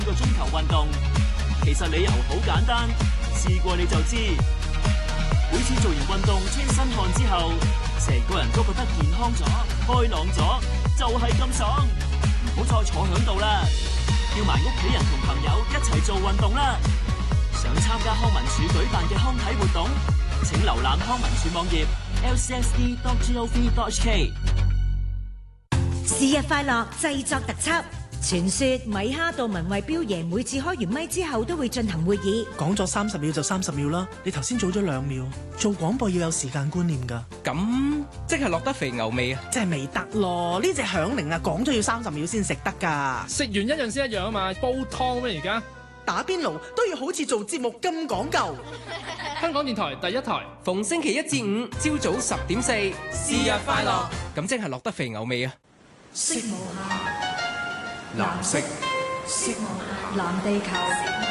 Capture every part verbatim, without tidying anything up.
個鐘頭運動，其實理由好簡單，試過你就知。每次做完運動出身汗之後，成個人都覺得健康咗、開朗咗，就係咁爽。唔好再坐響度啦，叫埋屋企人同朋友一齊做運動啦。想參加康文署舉辦嘅康體活動，請瀏覽康文署網頁 l c s d dot gov dot h k。 是日快樂製作特輯。傳說米哈杜文慧標爺每次開完咪之後都會進行會議， 講咗三十秒就三十秒啦。你頭先早咗兩秒，做廣播要有時間觀念㗎。 咁即係落得肥牛味啊？ 即係未得咯，呢隻響鈴啊，講咗要三十秒先食得㗎。 食完一樣先一樣啊嘛，煲湯咩而家？ 打邊爐都要好似做節目咁講究。 香港電台第一台， 逢星期一至五朝早十點四，是日快樂。咁即係落得肥牛味啊！ 色無限， 藍色， 色無限，藍地球。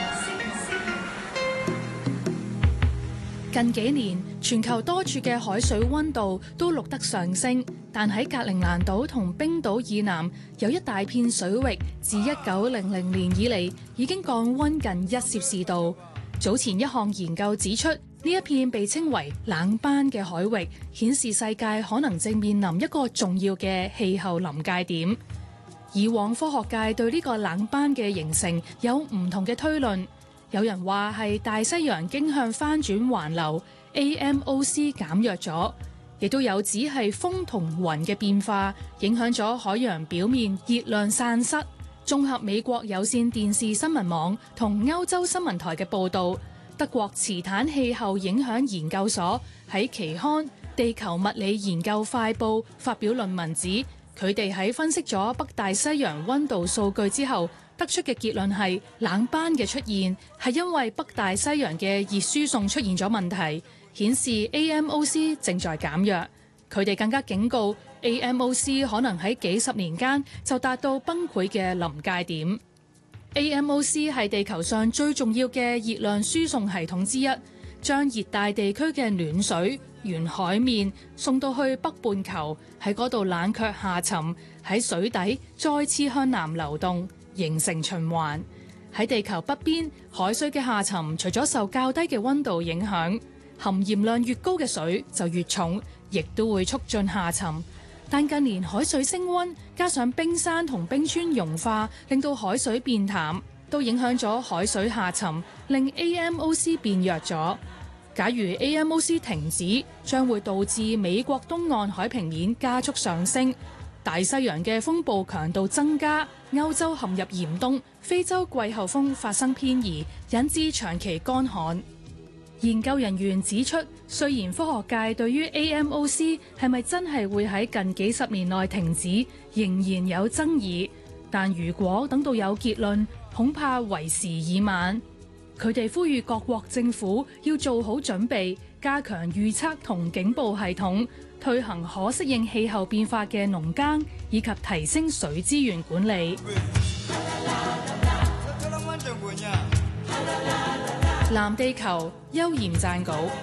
近幾年，全球多處嘅海水溫度都錄得上升，但喺格陵蘭島同冰島以南，有一大片水域自一九零零年以嚟已經降溫近一攝氏度。早前一項研究指出，呢一片被稱為冷斑嘅海域，顯示世界可能正面臨一個重要嘅氣候臨界點。以往科學界對呢個冷斑嘅形成有唔同嘅推論。有人話係大西洋經向翻轉環流 A M O C 減弱咗，亦都有指係風同雲嘅變化影響咗海洋表面熱量散失。綜合美國有線電視新聞網同歐洲新聞台嘅報導，德國磁坦氣候影響研究所喺期刊《地球物理研究快報》發表論文指，佢哋喺分析咗北大西洋溫度數據之後，得出嘅結論係冷斑嘅出現係因為北大西洋嘅熱輸送出現咗問題，顯示 A M O C 正在減弱。佢哋更加警告 A M O C 可能喺幾十年間就達到崩潰嘅臨界點。A M O C 係地球上最重要嘅熱量輸送系統之一，將熱帶地區嘅暖水沿海面送到去北半球，喺嗰度冷卻下沉，喺水底再次向南流動，形成循環。喺地球北邊，海水嘅下沉除咗受較低嘅溫度影響，含鹽量越高嘅水就越重，亦都會促進下沉。但近年海水升溫，加上冰山同冰川融化，令到海水變淡，都影響咗海水下沉，令 A M O C 變弱咗。假如 A M O C 停止，將會導致美國東岸海平面加速上升，大西洋嘅風暴強度增加，歐洲陷入嚴冬，非洲季候風發生偏移，引致長期乾旱。研究人員指出，雖然科學界對於 A M O C 係咪真係會喺近幾十年內停止，仍然有爭議，但如果等到有結論，恐怕為時已晚。佢哋呼籲各國政府要做好準備，加強預測同警報系統，推行可適應氣候變化嘅農耕，以及提升水資源管理。藍地球，邱焱撰稿。